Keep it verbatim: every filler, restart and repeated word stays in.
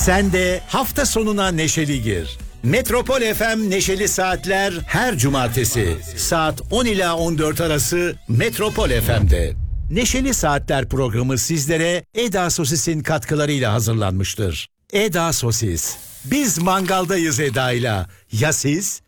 Sen de hafta sonuna neşeli gir. Metropol F M Neşeli Saatler her cumartesi saat on ila on dört arası Metropol F M'de. Neşeli Saatler programı sizlere Eda Sosis'in katkılarıyla hazırlanmıştır. Eda Sosis. Biz mangaldayız Eda'yla. Ya siz?